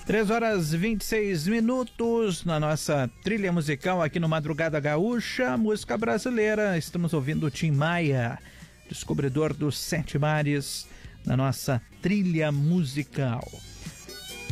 3h26 na nossa trilha musical aqui no Madrugada Gaúcha, música brasileira. Estamos ouvindo o Tim Maia, descobridor dos Sete Mares, na nossa trilha musical.